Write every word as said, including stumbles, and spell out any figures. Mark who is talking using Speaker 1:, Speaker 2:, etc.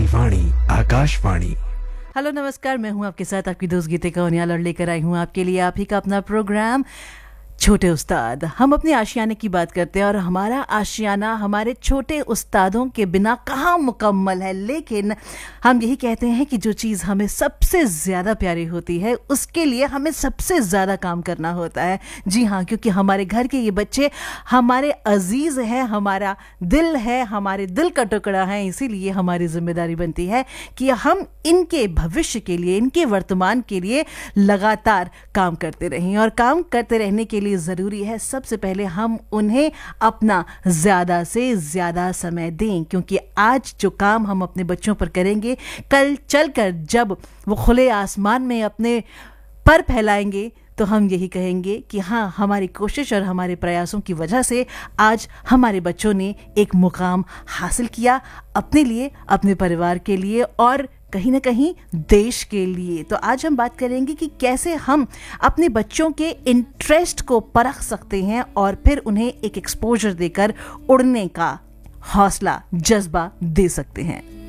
Speaker 1: वाणी Akashvani.
Speaker 2: Hello नमस्कार, मैं हूं आपके साथ आपकी दोस्त गीते कौनियाल और लेकर आई हूं आपके लिए आप ही का अपना प्रोग्राम छोटे उस्ताद। हम अपने आशियाने की बात करते हैं और हमारा आशियाना हमारे छोटे उस्तादों के बिना कहाँ मुकम्मल है। लेकिन हम यही कहते हैं कि जो चीज़ हमें सबसे ज़्यादा प्यारी होती है उसके लिए हमें सबसे ज़्यादा काम करना होता है। जी हाँ, क्योंकि हमारे घर के ये बच्चे हमारे अजीज़ हैं, हमारा दिल है, हमारे दिल का टुकड़ा है। इसीलिए हमारी जिम्मेदारी बनती है कि हम इनके भविष्य के लिए, इनके वर्तमान के लिए लगातार काम करते रहें। और काम करते रहने के लिए ज़रूरी है सबसे पहले हम उन्हें अपना ज़्यादा से ज़्यादा समय दें, क्योंकि आज जो काम हम अपने बच्चों पर करेंगे, कल चलकर जब वो खुले आसमान में अपने पर फैलाएंगे तो हम यही कहेंगे कि हाँ, हमारी कोशिश और हमारे प्रयासों की वजह से आज हमारे बच्चों ने एक मुकाम हासिल किया अपने लिए, अपने परिवार के लिए और कहीं ना कहीं देश के लिए। तो आज हम बात करेंगे कि कैसे हम अपने बच्चों के इंटरेस्ट को परख सकते हैं और फिर उन्हें एक एक्सपोजर देकर उड़ने का हौसला, जज्बा दे सकते हैं।